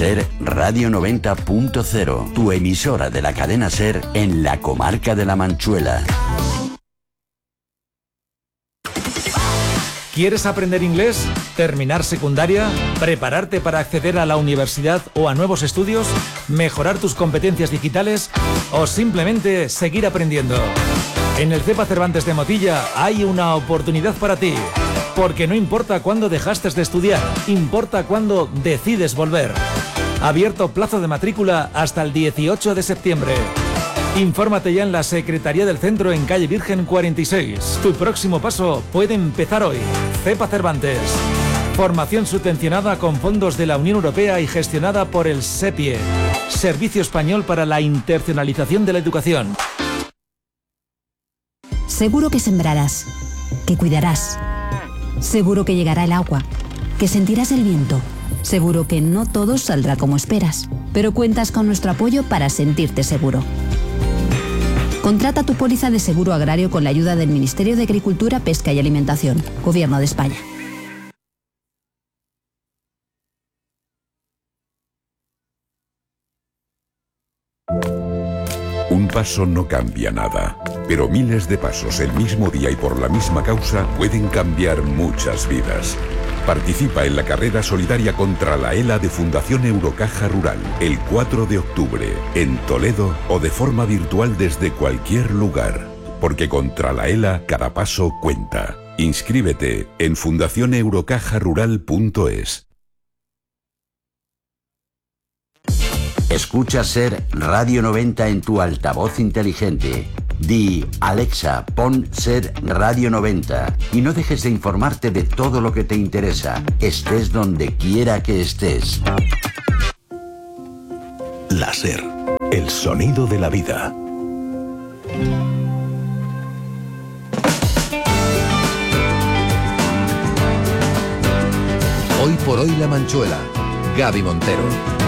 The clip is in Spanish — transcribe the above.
SER Radio 90.0, tu emisora de la cadena SER en la comarca de La Manchuela. ¿Quieres aprender inglés? ¿Terminar secundaria? ¿Prepararte para acceder a la universidad o a nuevos estudios? ¿Mejorar tus competencias digitales? ¿O simplemente seguir aprendiendo? En el CEPA Cervantes de Motilla hay una oportunidad para ti. Porque no importa cuándo dejaste de estudiar, importa cuándo decides volver. Abierto plazo de matrícula hasta el 18 de septiembre. Infórmate ya en la Secretaría del Centro en calle Virgen 46. Tu próximo paso puede empezar hoy. CEPA Cervantes. Formación subvencionada con fondos de la Unión Europea y gestionada por el SEPIE, Servicio Español para la Internacionalización de la Educación. Seguro que sembrarás, que cuidarás. Seguro que llegará el agua, que sentirás el viento. Seguro que no todo saldrá como esperas, pero cuentas con nuestro apoyo para sentirte seguro. Contrata tu póliza de seguro agrario con la ayuda del Ministerio de Agricultura, Pesca y Alimentación, Gobierno de España. Un paso no cambia nada, pero miles de pasos el mismo día y por la misma causa pueden cambiar muchas vidas. Participa en la carrera solidaria contra la ELA de Fundación Eurocaja Rural el 4 de octubre en Toledo o de forma virtual desde cualquier lugar. Porque contra la ELA cada paso cuenta. Inscríbete en fundacioneurocajarural.es. Escucha SER Radio 90 en tu altavoz inteligente. Di, Alexa, pon SER Radio 90 y no dejes de informarte de todo lo que te interesa, estés donde quiera que estés. La SER, el sonido de la vida. Hoy por hoy La Manchuela, Gaby Montero.